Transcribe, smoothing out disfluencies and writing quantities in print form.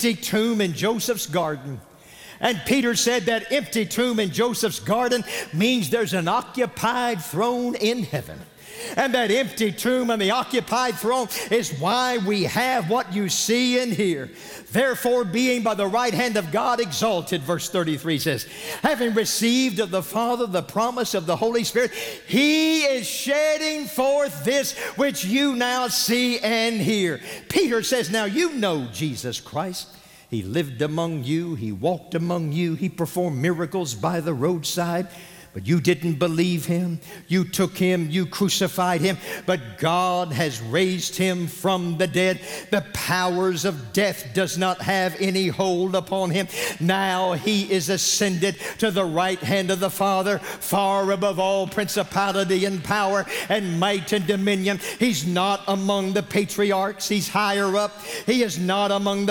empty tomb in Joseph's garden. And Peter said that empty tomb in Joseph's garden means there's an occupied throne in heaven. And that empty tomb and the occupied throne is why we have what you see and hear. Therefore, being by the right hand of God exalted, verse 33 says, having received of the Father the promise of the Holy Spirit, He is shedding forth this which you now see and hear. Peter says, now you know Jesus Christ. He lived among you. He walked among you. He performed miracles by the roadside. But you didn't believe Him. You took Him. You crucified Him. But God has raised Him from the dead. The powers of death does not have any hold upon Him. Now He is ascended to the right hand of the Father, far above all principality and power and might and dominion. He's not among the patriarchs. He's higher up. He is not among the